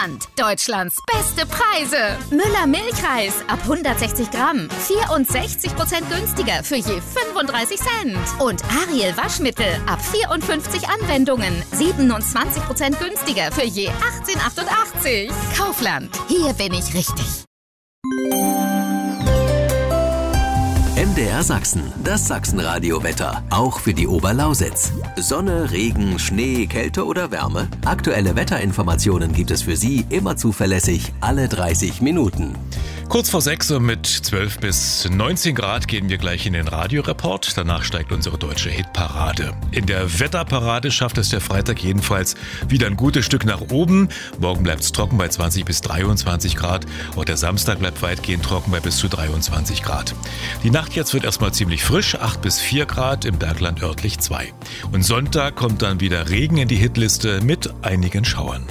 Kaufland. Deutschlands beste Preise. Müller Milchreis ab 160 Gramm. 64% günstiger für je 35 Cent. Und Ariel Waschmittel ab 54 Anwendungen. 27% günstiger für je 18,88. Kaufland. Hier bin ich richtig. MDR Sachsen, das Sachsenradio-Wetter, auch für die Oberlausitz. Sonne, Regen, Schnee, Kälte oder Wärme? Aktuelle Wetterinformationen gibt es für Sie immer zuverlässig, alle 30 Minuten. Kurz vor 6 Uhr mit 12 bis 19 Grad gehen wir gleich in den Radioreport. Danach steigt unsere deutsche Hitparade. In der Wetterparade schafft es der Freitag jedenfalls wieder ein gutes Stück nach oben. Morgen bleibt es trocken bei 20 bis 23 Grad. Auch der Samstag bleibt weitgehend trocken bei bis zu 23 Grad. Die Nacht jetzt wird erstmal ziemlich frisch, 8 bis 4 Grad, im Bergland örtlich 2. Und Sonntag kommt dann wieder Regen in die Hitliste mit einigen Schauern.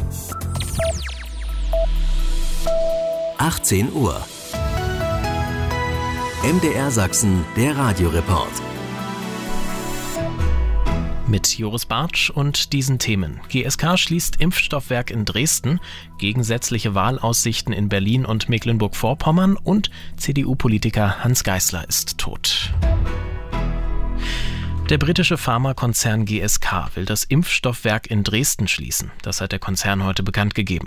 18 Uhr. MDR Sachsen, der Radioreport. Mit Joris Bartsch und diesen Themen. GSK schließt Impfstoffwerk in Dresden, gegensätzliche Wahlaussichten in Berlin und Mecklenburg-Vorpommern und CDU-Politiker Hans Geisler ist tot. Der britische Pharmakonzern GSK will das Impfstoffwerk in Dresden schließen. Das hat der Konzern heute bekannt gegeben.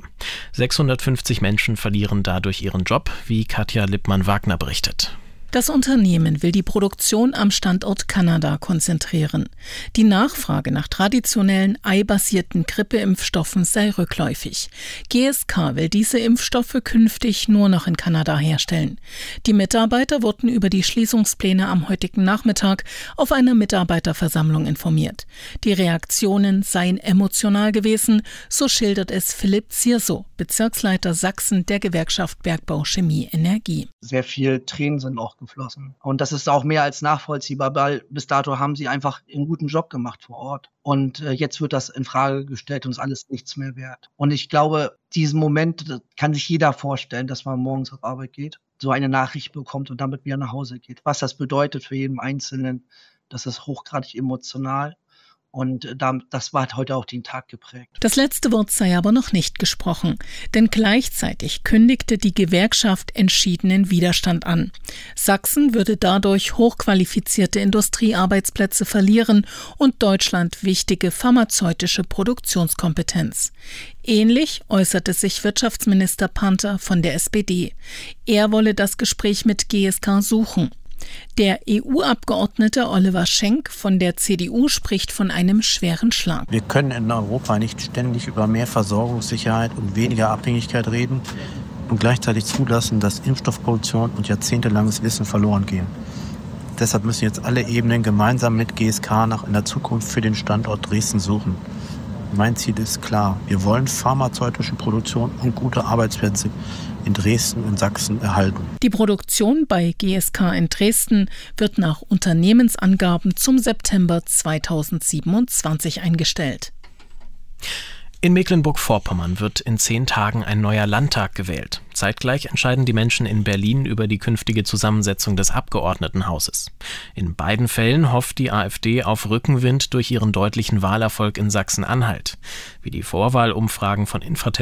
650 Menschen verlieren dadurch ihren Job, wie Katja Lippmann-Wagner berichtet. Das Unternehmen will die Produktion am Standort Kanada konzentrieren. Die Nachfrage nach traditionellen eibasierten Grippeimpfstoffen sei rückläufig. GSK will diese Impfstoffe künftig nur noch in Kanada herstellen. Die Mitarbeiter wurden über die Schließungspläne am heutigen Nachmittag auf einer Mitarbeiterversammlung informiert. Die Reaktionen seien emotional gewesen, so schildert es Philipp Zierso, Bezirksleiter Sachsen der Gewerkschaft Bergbau Chemie Energie. Sehr viel Tränen sind auch geflossen. Und das ist auch mehr als nachvollziehbar, weil bis dato haben sie einfach einen guten Job gemacht vor Ort. Und jetzt wird das in Frage gestellt und ist alles nichts mehr wert. Und ich glaube, diesen Moment kann sich jeder vorstellen, dass man morgens auf Arbeit geht, so eine Nachricht bekommt und damit wieder nach Hause geht. Was das bedeutet für jeden Einzelnen, das ist hochgradig emotional. Und das hat heute auch den Tag geprägt. Das letzte Wort sei aber noch nicht gesprochen, denn gleichzeitig kündigte die Gewerkschaft entschiedenen Widerstand an. Sachsen würde dadurch hochqualifizierte Industriearbeitsplätze verlieren und Deutschland wichtige pharmazeutische Produktionskompetenz. Ähnlich äußerte sich Wirtschaftsminister Panther von der SPD. Er wolle das Gespräch mit GSK suchen. Der EU-Abgeordnete Oliver Schenk von der CDU spricht von einem schweren Schlag. Wir können in Europa nicht ständig über mehr Versorgungssicherheit und weniger Abhängigkeit reden und gleichzeitig zulassen, dass Impfstoffproduktion und jahrzehntelanges Wissen verloren gehen. Deshalb müssen jetzt alle Ebenen gemeinsam mit GSK nach einer Zukunft für den Standort Dresden suchen. Mein Ziel ist klar, wir wollen pharmazeutische Produktion und gute Arbeitsplätze in Dresden und Sachsen erhalten. Die Produktion bei GSK in Dresden wird nach Unternehmensangaben zum September 2027 eingestellt. In Mecklenburg-Vorpommern wird in 10 Tagen ein neuer Landtag gewählt. Zeitgleich entscheiden die Menschen in Berlin über die künftige Zusammensetzung des Abgeordnetenhauses. In beiden Fällen hofft die AfD auf Rückenwind durch ihren deutlichen Wahlerfolg in Sachsen-Anhalt. Wie die Vorwahlumfragen von Infratest